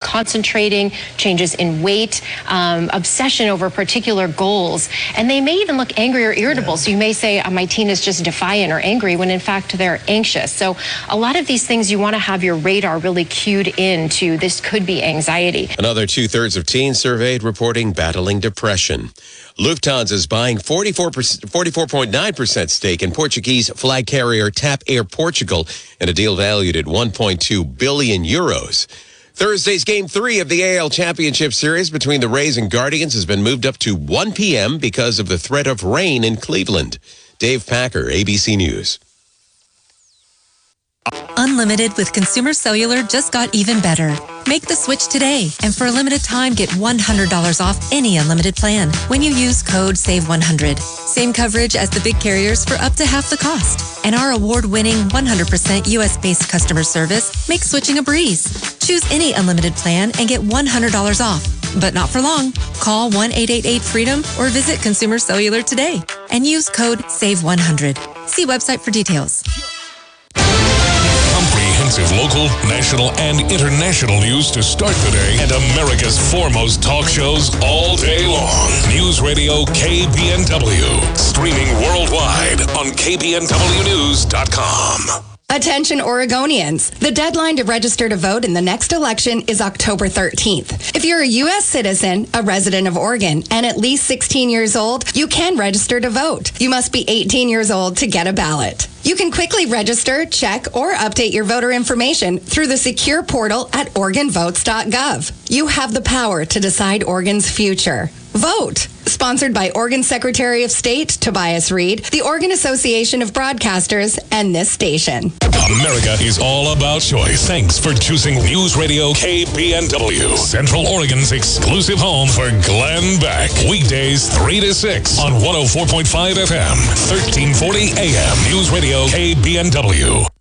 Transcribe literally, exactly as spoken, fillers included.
concentrating, changes in weight, um, obsession over particular goals, and they may even look angry or irritable. So you may say, oh, my teen is just defiant or angry, when in fact they're anxious. So a lot of these things, you want to have your radar really cued into this could be anxiety. Another two-thirds of teens surveyed reporting battling depression. Lufthansa is buying forty-four point nine percent stake in Portuguese flag carrier TAP Air Portugal in a deal valued at one point two billion euros. Thursday's Game three of the A L Championship Series between the Rays and Guardians has been moved up to one p.m. because of the threat of rain in Cleveland. Dave Packer, A B C News. Unlimited with Consumer Cellular just got even better. Make the switch today, and for a limited time, get one hundred dollars off any unlimited plan when you use code save one hundred. Same coverage as the big carriers for up to half the cost. And our award-winning one hundred percent U S-based customer service makes switching a breeze. Choose any unlimited plan and get one hundred dollars off. But not for long. Call one eight eight eight freedom or visit Consumer Cellular today and use code save one hundred. See website for details. Comprehensive local, national, and international news to start the day, and America's foremost talk shows all day long. News Radio K B N W. Streaming worldwide on K B N W news dot com. Attention Oregonians. The deadline to register to vote in the next election is October thirteenth. If you're a U S citizen, a resident of Oregon, and at least sixteen years old, you can register to vote. You must be eighteen years old to get a ballot. You can quickly register, check, or update your voter information through the secure portal at Oregon Votes dot gov. You have the power to decide Oregon's future. Vote. Sponsored by Oregon Secretary of State Tobias Read, the Oregon Association of Broadcasters, and this station. America is all about choice. Thanks for choosing News Radio K B N W, Central Oregon's exclusive home for Glenn Beck. Weekdays three to six on one oh four point five F M, thirteen forty A M. News Radio K B N W.